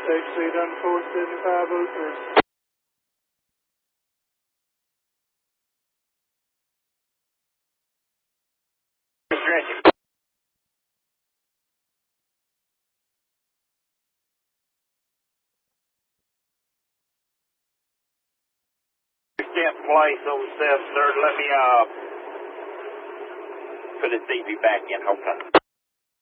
stage speed on 47503. Can't place on the steps, sir. Let me put his DP back in. Hold on.